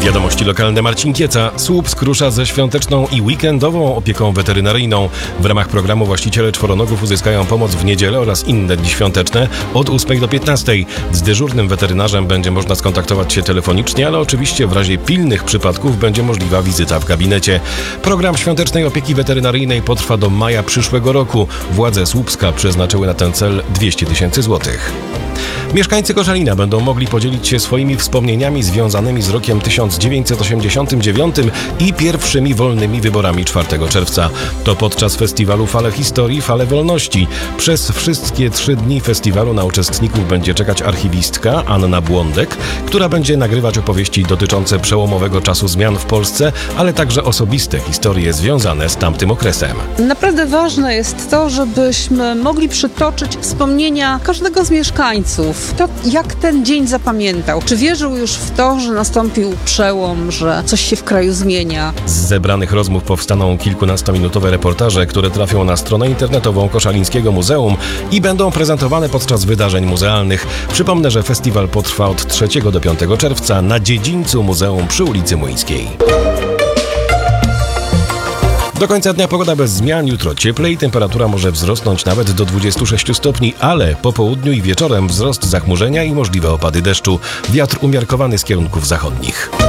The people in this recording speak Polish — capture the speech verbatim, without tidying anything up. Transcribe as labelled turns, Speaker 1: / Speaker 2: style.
Speaker 1: Wiadomości lokalne. Marcin Kieca. Słupsk rusza ze świąteczną i weekendową opieką weterynaryjną. W ramach programu właściciele czworonogów uzyskają pomoc w niedzielę oraz inne dni świąteczne od ósmej do piętnastej. Z dyżurnym weterynarzem będzie można skontaktować się telefonicznie, ale oczywiście w razie pilnych przypadków będzie możliwa wizyta w gabinecie. Program świątecznej opieki weterynaryjnej potrwa do maja przyszłego roku. Władze Słupska przeznaczyły na ten cel dwieście tysięcy złotych. Mieszkańcy Koszalina będą mogli podzielić się swoimi wspomnieniami związanymi z rokiem tysiąc dziewięćset osiemdziesiątym dziewiątym i pierwszymi wolnymi wyborami czwartego czerwca. To podczas festiwalu Fale Historii, Fale Wolności. Przez wszystkie trzy dni festiwalu na uczestników będzie czekać archiwistka Anna Błądek, która będzie nagrywać opowieści dotyczące przełomowego czasu zmian w Polsce, ale także osobiste historie związane z tamtym okresem.
Speaker 2: Naprawdę ważne jest to, żebyśmy mogli przytoczyć wspomnienia każdego z mieszkańców. To, jak ten dzień zapamiętał. Czy wierzył już w to, że nastąpił przełom, że coś się w kraju zmienia?
Speaker 1: Z zebranych rozmów powstaną kilkunastominutowe reportaże, które trafią na stronę internetową Koszalińskiego Muzeum i będą prezentowane podczas wydarzeń muzealnych. Przypomnę, że festiwal potrwa od trzeciego do piątego czerwca na dziedzińcu muzeum przy ulicy Młyńskiej. Do końca dnia pogoda bez zmian, jutro cieplej, temperatura może wzrosnąć nawet do dwudziestu sześciu stopni, ale po południu i wieczorem wzrost zachmurzenia i możliwe opady deszczu. Wiatr umiarkowany z kierunków zachodnich.